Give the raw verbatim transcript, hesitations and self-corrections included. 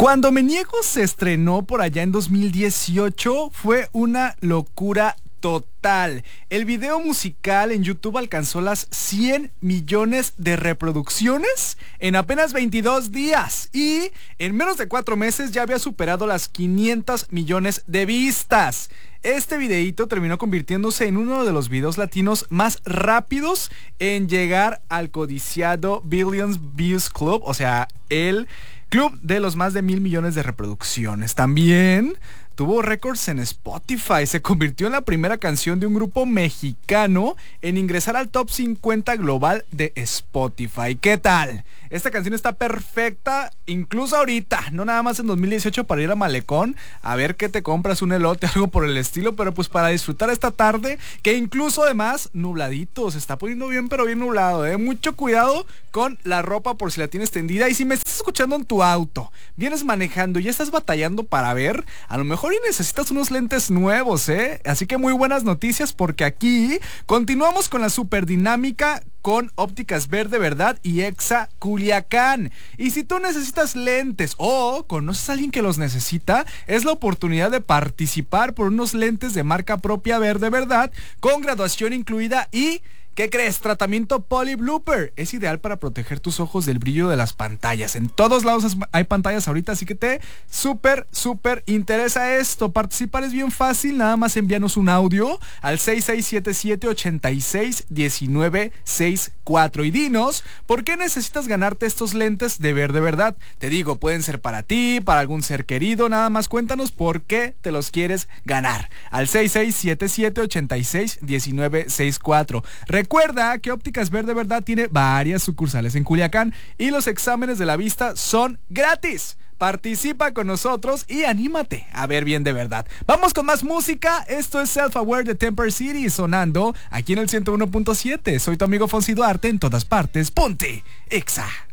Cuando Me Niego se estrenó por allá en dos mil dieciocho, fue una locura total. El video musical en YouTube alcanzó las cien millones de reproducciones en apenas veintidós días y en menos de cuatro meses ya había superado las quinientos millones de vistas. Este videíto terminó convirtiéndose en uno de los videos latinos más rápidos en llegar al codiciado Billions Views Club, o sea, el club de los más de mil millones de reproducciones. También tuvo récords en Spotify. Se convirtió en la primera canción de un grupo mexicano en ingresar al top cincuenta global de Spotify. ¿Qué tal? Esta canción está perfecta, incluso ahorita, no nada más en dos mil dieciocho para ir a Malecón, a ver qué te compras, un elote, algo por el estilo, pero pues para disfrutar esta tarde, que incluso además, nubladito, se está poniendo bien, pero bien nublado, ¿eh? Mucho cuidado con la ropa por si la tienes tendida. Y si me estás escuchando en tu auto, vienes manejando y ya estás batallando para ver, a lo mejor y necesitas unos lentes nuevos, ¿eh? Así que muy buenas noticias, porque aquí continuamos con la super dinámica con Ópticas Verde Verdad y Exa Culiacán. Y si tú necesitas lentes o conoces a alguien que los necesita, es la oportunidad de participar por unos lentes de marca propia Verde Verdad con graduación incluida y... ¿qué crees? Tratamiento Poly Blooper. Es ideal para proteger tus ojos del brillo de las pantallas. En todos lados hay pantallas ahorita, así que te súper, súper interesa esto. Participar es bien fácil, nada más envíanos un audio al seis seis siete siete, ocho seis uno nueve seis cuatro y dinos por qué necesitas ganarte estos lentes de Verde Verdad. Te digo, pueden ser para ti, para algún ser querido, nada más cuéntanos por qué te los quieres ganar. Al seis seis siete siete, ocho seis uno nueve seis cuatro. Recuerda que Ópticas Verde Verdad tiene varias sucursales en Culiacán y los exámenes de la vista son gratis. Participa con nosotros y anímate a ver bien de verdad. Vamos con más música. Esto es Self Aware de Temper City sonando aquí en el ciento uno punto siete. Soy tu amigo Fonsi Duarte, en todas partes. Ponte Exa.